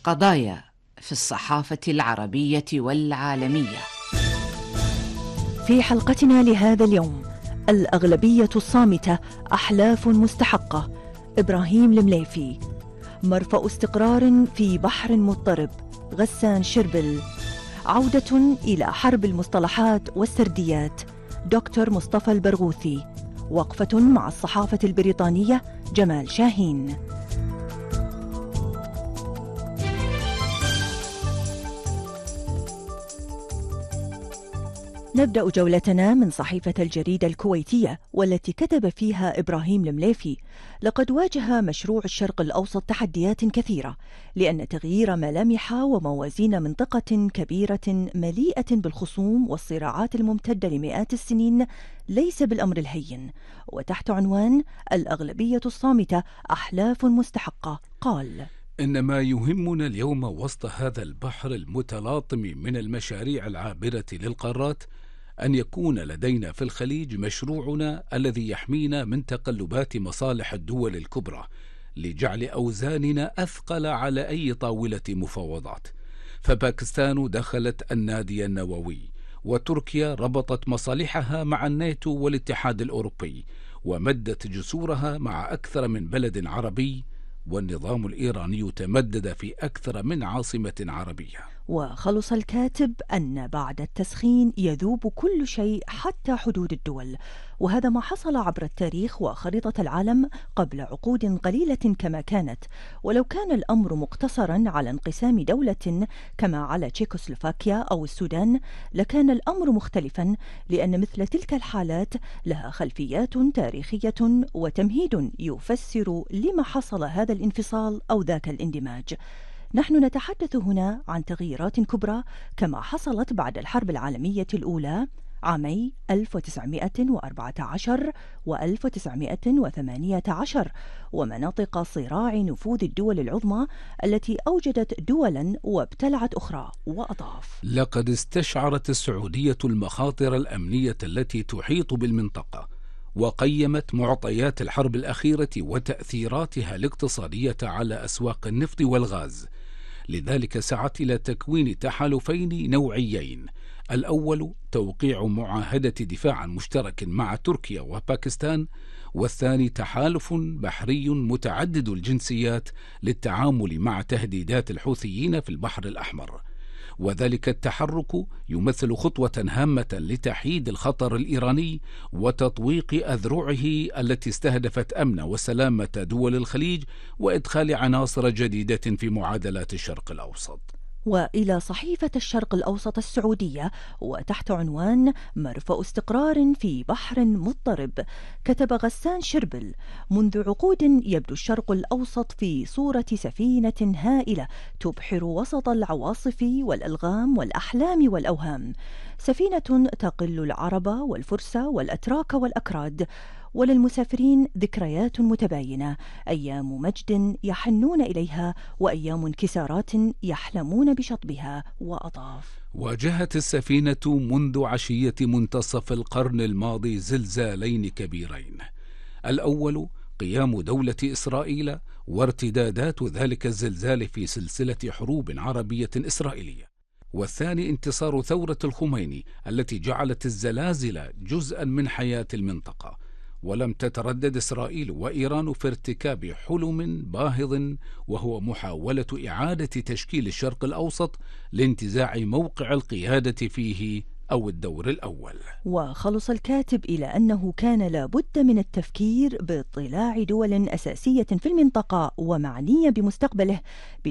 قضايا في الصحافة العربية والعالمية. في حلقتنا لهذا اليوم: الأغلبية الصامتة أحلاف مستحقة، إبراهيم المليفي. مرفأ استقرار في بحر مضطرب، غسان شربل. عودة إلى حرب المصطلحات والسرديات، دكتور مصطفى البرغوثي. وقفة مع الصحافة البريطانية، جمال شاهين. نبدأ جولتنا من صحيفة الجريدة الكويتية، والتي كتب فيها إبراهيم المليفي: لقد واجه مشروع الشرق الأوسط تحديات كثيرة، لأن تغيير ملامح وموازين منطقة كبيرة مليئة بالخصوم والصراعات الممتدة لمئات السنين ليس بالأمر الهين. وتحت عنوان الأغلبية الصامتة أحلاف مستحقة، قال: إن ما يهمنا اليوم وسط هذا البحر المتلاطم من المشاريع العابرة للقارات أن يكون لدينا في الخليج مشروعنا الذي يحمينا من تقلبات مصالح الدول الكبرى لجعل أوزاننا أثقل على أي طاولة مفاوضات. فباكستان دخلت النادي النووي، وتركيا ربطت مصالحها مع الناتو والاتحاد الأوروبي، ومدت جسورها مع أكثر من بلد عربي، والنظام الإيراني تمدد في أكثر من عاصمة عربية. وخلص الكاتب أن بعد التسخين يذوب كل شيء حتى حدود الدول، وهذا ما حصل عبر التاريخ وخريطة العالم قبل عقود قليلة كما كانت. ولو كان الأمر مقتصرا على انقسام دولة كما على تشيكوسلوفاكيا أو السودان لكان الأمر مختلفا، لأن مثل تلك الحالات لها خلفيات تاريخية وتمهيد يفسر لما حصل هذا الانفصال أو ذاك الاندماج. نحن نتحدث هنا عن تغييرات كبرى كما حصلت بعد الحرب العالمية الأولى عامي 1914 و 1918، ومناطق صراع نفوذ الدول العظمى التي أوجدت دولا وابتلعت أخرى. وأضاف: لقد استشعرت السعودية المخاطر الأمنية التي تحيط بالمنطقة، وقيمت معطيات الحرب الأخيرة وتأثيراتها الاقتصادية على أسواق النفط والغاز. لذلك سعت إلى تكوين تحالفين نوعيين: الأول توقيع معاهدة دفاع مشترك مع تركيا وباكستان، والثاني تحالف بحري متعدد الجنسيات للتعامل مع تهديدات الحوثيين في البحر الأحمر. وذلك التحرك يمثل خطوة هامة لتحييد الخطر الإيراني وتطويق أذرعه التي استهدفت أمن وسلامة دول الخليج وإدخال عناصر جديدة في معادلات الشرق الأوسط. وإلى صحيفة الشرق الأوسط السعودية، وتحت عنوان مرفأ استقرار في بحر مضطرب، كتب غسان شربل: منذ عقود يبدو الشرق الأوسط في صورة سفينة هائلة تبحر وسط العواصف والألغام والأحلام والأوهام، سفينة تقل العرب والفرس والأتراك والأكراد، وللمسافرين ذكريات متباينة، أيام مجد يحنون إليها وأيام انكسارات يحلمون بشطبها. وأضاف: واجهت السفينة منذ عشية منتصف القرن الماضي زلزالين كبيرين: الأول قيام دولة إسرائيل وارتدادات ذلك الزلزال في سلسلة حروب عربية إسرائيلية، والثاني انتصار ثورة الخميني التي جعلت الزلازل جزءا من حياة المنطقة. ولم تتردد إسرائيل وإيران في ارتكاب حلم باهظ، وهو محاولة إعادة تشكيل الشرق الأوسط لانتزاع موقع القيادة فيه أو الدور الأول. وخلص الكاتب إلى أنه كان لابد من التفكير باطلاع دول أساسية في المنطقة ومعنية بمستقبله